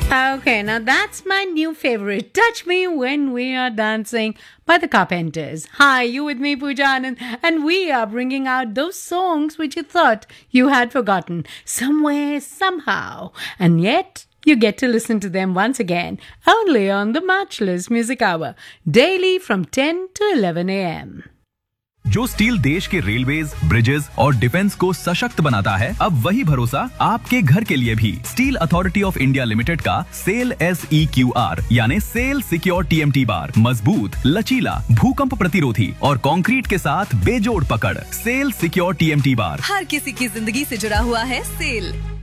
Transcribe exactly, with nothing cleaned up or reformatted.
Okay, now that's my new favorite. Touch Me When We Are Dancing by the Carpenters. Hi, you with me, Pooja Anand, and we are bringing out those songs which you thought you had forgotten somewhere, somehow, and yet you get to listen to them once again only on the Matchless Music Hour, daily from ten to eleven a.m. जो steel देश के railways, bridges और defence को सशक्त बनाता है, अब वही भरोसा आपके घर के लिए भी। Steel authority of India limited का cell S E Q R यानी cell secure T M T bar मजबूत, लचीला, भूकंप प्रतिरोधी और कंक्रीट के साथ बेजोड़ पकड़। Cell secure T M T bar हर किसी की जिंदगी से जुड़ा हुआ है। सेल